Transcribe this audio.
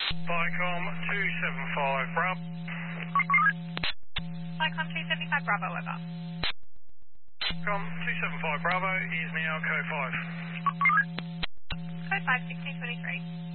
Vicom 275 Bravo. Vicom 275 Bravo, over. Vicom 275 Bravo is now code 5. Code 5, 1623.